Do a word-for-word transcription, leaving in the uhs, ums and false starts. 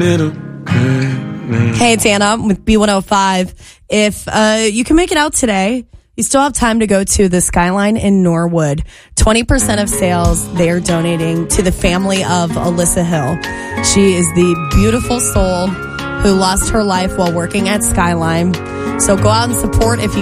little girl. Hey, it's Anna with B one oh five. If uh, you can make it out today, you still have time to go to the Skyline in Norwood. twenty percent of sales they're donating to the family of Alyssa Hill. She is the beautiful soul who lost her life while working at Skyline. So go out and support if you